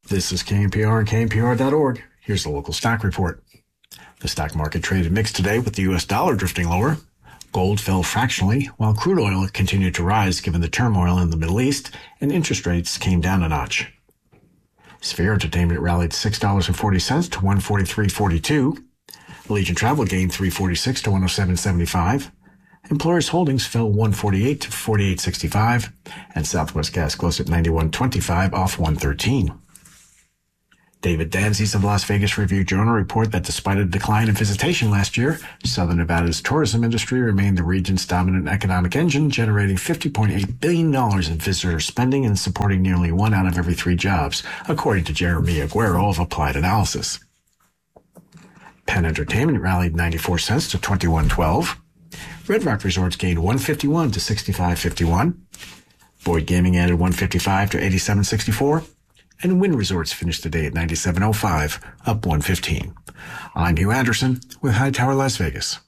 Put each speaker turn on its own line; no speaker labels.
This is KNPR and KNPR.org. Here's the local stock report. The stock market traded mixed today with the U.S. dollar drifting lower. Gold fell fractionally, while crude oil continued to rise given the turmoil in the Middle East, and interest rates came down a notch. Sphere Entertainment rallied $6.40 to $143.42. Allegiant Travel gained $3.46 to $107.75. Employers Holdings fell $1.48 to $48.65, and Southwest Gas closed at $91.25, off $1.13. David Danzies of Las Vegas Review-Journal report that despite a decline in visitation last year, Southern Nevada's tourism industry remained the region's dominant economic engine, generating $50.8 billion in visitor spending and supporting nearly 1 out of every 3 jobs, according to Jeremy Aguero of Applied Analysis. Penn Entertainment rallied 94 cents to $21.12. Red Rock Resorts gained $1.51 to $65.51. Boyd Gaming added $1.55 to $87.64. And Wynn Resorts finished the day at $97.05, up $1.15. I'm Hugh Anderson with Hightower Las Vegas.